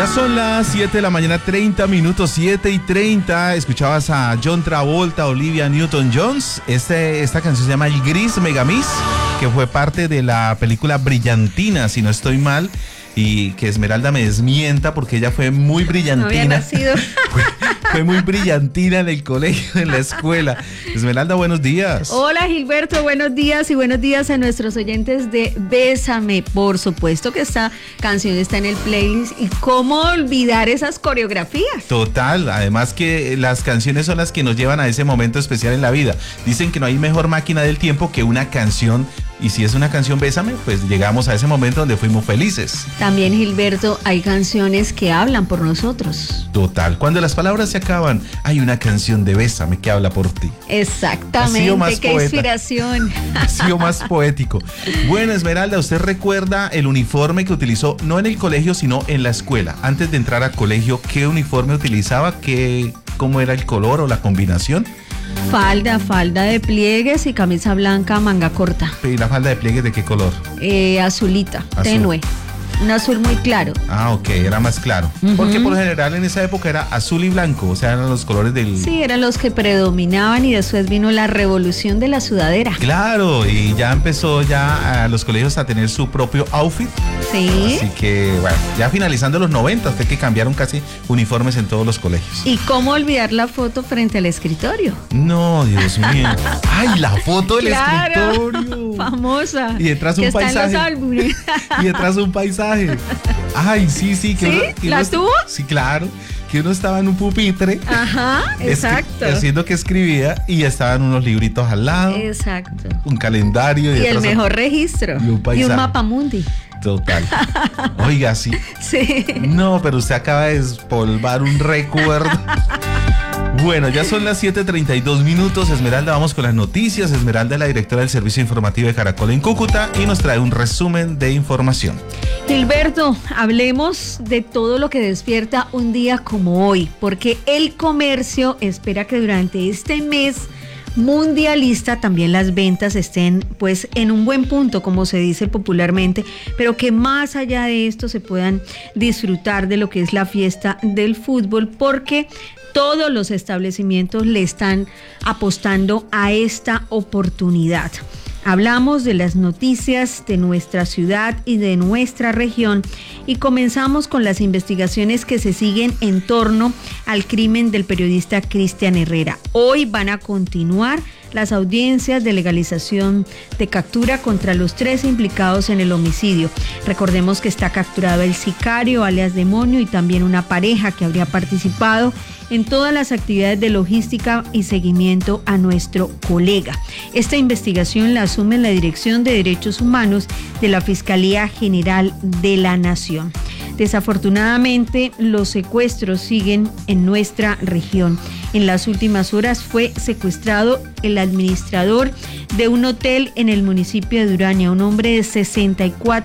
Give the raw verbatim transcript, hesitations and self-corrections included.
Ya son las siete de la mañana, treinta minutos, siete y treinta. Escuchabas a John Travolta, Olivia Newton-Jones. Este, esta canción se llama El Gris Megamix, que fue parte de la película Brillantina, si no estoy mal. Y que Esmeralda me desmienta porque ella fue muy brillantina. No había nacido. Fue, fue muy brillantina en el colegio, en la escuela. Esmeralda, buenos días. Hola Gilberto, buenos días y buenos días a nuestros oyentes de Bésame. Por supuesto que esta canción está en el playlist y cómo olvidar esas coreografías. Total, además que las canciones son las que nos llevan a ese momento especial en la vida. Dicen que no hay mejor máquina del tiempo que una canción. Y si es una canción Bésame, pues llegamos a ese momento donde fuimos felices. También, Gilberto, hay canciones que hablan por nosotros. Total, cuando las palabras se acaban, hay una canción de Bésame que habla por ti. Exactamente, qué poeta. Inspiración. Ha sido más poético. Bueno, Esmeralda, ¿usted recuerda el uniforme que utilizó, no en el colegio, sino en la escuela? Antes de entrar al colegio, ¿qué uniforme utilizaba? ¿Qué, cómo era el color o la combinación? Falda, falda de pliegues y camisa blanca, manga corta. ¿Y la falda de pliegues de qué color? Eh, azulita, Azul. tenue. Un azul muy claro. Ah, ok, era más claro. Uh-huh. Porque por lo general en esa época era azul y blanco, o sea, eran los colores del... Sí, eran los que predominaban y después vino la revolución de la sudadera. Claro, y ya empezó ya a los colegios a tener su propio outfit. Sí. Así que, bueno, ya finalizando los noventa, usted que cambiaron casi uniformes en todos los colegios. ¿Y cómo olvidar la foto frente al escritorio? No, Dios mío. ¡Ay, la foto del claro, escritorio! Famosa. Y detrás un que paisaje. Está en los álbumes. Y detrás un paisaje. Ay, sí, sí. Que ¿Sí? uno, que ¿La uno, tuvo? Sí, claro. Que uno estaba en un pupitre. Ajá, exacto. Escri- haciendo que escribía y estaban unos libritos al lado. Exacto. Un calendario. Y, y el mejor un, registro. Y un paisaje. Y un mapamundi. Total. Oiga, sí. Sí. No, pero usted acaba de despolvar un recuerdo. Bueno, ya son las siete treinta y dos minutos. Esmeralda, vamos con las noticias. Esmeralda es la directora del Servicio Informativo de Caracol en Cúcuta y nos trae un resumen de información. Gilberto, hablemos de todo lo que despierta un día como hoy, porque el comercio espera que durante este mes mundialista también las ventas estén pues en un buen punto, como se dice popularmente, pero que más allá de esto se puedan disfrutar de lo que es la fiesta del fútbol, porque todos los establecimientos le están apostando a esta oportunidad. Hablamos de las noticias de nuestra ciudad y de nuestra región y comenzamos con las investigaciones que se siguen en torno al crimen del periodista Cristian Herrera. Hoy van a continuar las audiencias de legalización de captura contra los tres implicados en el homicidio. Recordemos que está capturado el sicario, alias Demonio, y también una pareja que habría participado en todas las actividades de logística y seguimiento a nuestro colega. Esta investigación la asume la Dirección de Derechos Humanos de la Fiscalía General de la Nación. Desafortunadamente, los secuestros siguen en nuestra región. En las últimas horas fue secuestrado el administrador de un hotel en el municipio de Urania, un hombre de sesenta y cuatro